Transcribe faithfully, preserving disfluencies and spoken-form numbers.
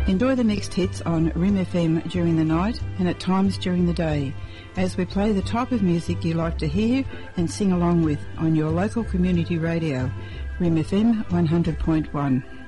Enjoy the mixed hits on R I M F M during the night and at times during the day, as we play the type of music you like to hear and sing along with on your local community radio, R I M F M one hundred point one.